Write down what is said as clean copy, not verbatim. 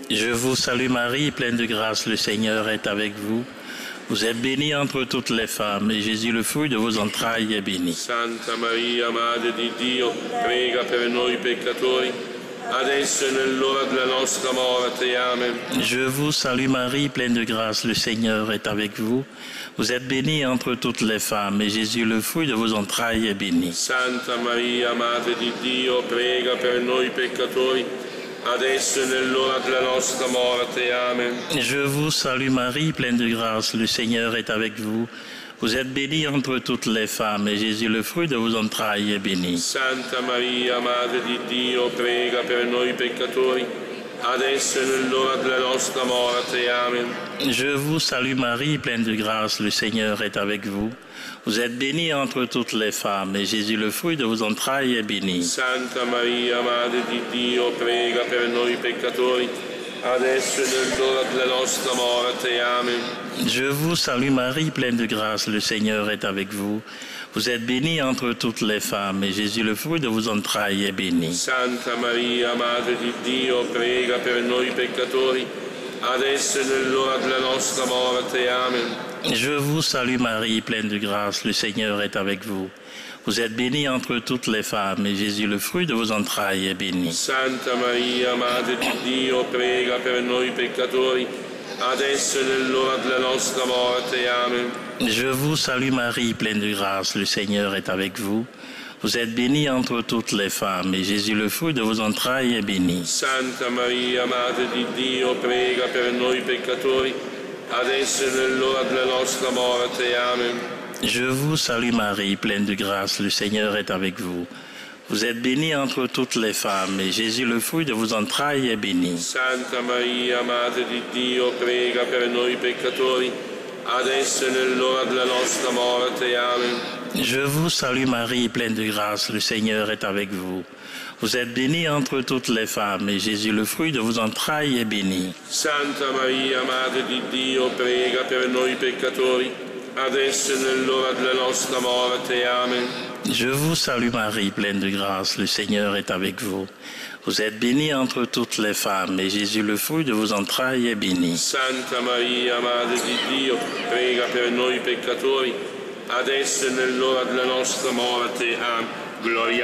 Je vous salue Marie, pleine de grâce, le Seigneur est avec vous. Vous êtes bénie entre toutes les femmes, et Jésus, le fruit de vos entrailles, est béni. Santa Maria, Madre di Dio, prega per noi peccatori, adesso e nell'ora della nostra morte. Amen. Je vous salue Marie, pleine de grâce, le Seigneur est avec vous. Vous êtes bénie entre toutes les femmes, et Jésus, le fruit de vos entrailles, est béni. Santa Maria, Madre di Dio, prega per noi peccatori, adesso e nell'ora della nostra morte. Amen. Je vous salue Marie, pleine de grâce, le Seigneur est avec vous. Vous êtes bénie entre toutes les femmes, et Jésus, le fruit de vos entrailles, est béni. Santa Maria, Madre di Dio, prega per noi peccatori, adesso e nell'ora della nostra morte. Amen. Je vous salue Marie, pleine de grâce, le Seigneur est avec vous. Vous êtes bénie entre toutes les femmes, et Jésus, le fruit de vos entrailles, est béni. Santa Maria, Madre di Dio, prega per noi peccatori, adesso e nell'ora della nostra morte. Amen. Je vous salue Marie, pleine de grâce, le Seigneur est avec vous. Vous êtes bénie entre toutes les femmes, et Jésus, le fruit de vos entrailles, est béni. Santa Maria, Madre di Dio, prega per noi peccatori, adesso e nell'ora della nostra morte. Amen. Je vous salue Marie, pleine de grâce, le Seigneur est avec vous. Vous êtes bénie entre toutes les femmes, et Jésus, le fruit de vos entrailles, est béni. Santa Maria, Madre di Dio, prega per noi peccatori, adesso e nell'ora della nostra morte. Amen. Je vous salue Marie, pleine de grâce, le Seigneur est avec vous. Vous êtes bénie entre toutes les femmes, et Jésus, le fruit de vos entrailles, est béni. Santa Maria, Madre di Dio, prega per noi peccatori, adesso e nell'ora della nostra morte. Amen. Je vous salue Marie, pleine de grâce, le Seigneur est avec vous. Vous êtes bénie entre toutes les femmes, et Jésus, le fruit de vos entrailles, est béni. Santa Maria, Madre di Dio, prega per noi peccatori, adesso e nell'ora della nostra morte. Amen. Je vous salue Marie, pleine de grâce, le Seigneur est avec vous. Vous êtes bénie entre toutes les femmes, et Jésus, le fruit de vos entrailles, est béni. Santa Maria, Madre di Dio, prega per noi peccatori, adesso e nell'ora della nostra morte. Amen. Je vous salue Marie, pleine de grâce, le Seigneur est avec vous. Vous êtes bénie entre toutes les femmes, et Jésus, le fruit de vos entrailles, est béni. Santa Maria, Madre di Dio, prega per noi peccatori, adesso e nell'ora della nostra morte. Amen. Gloria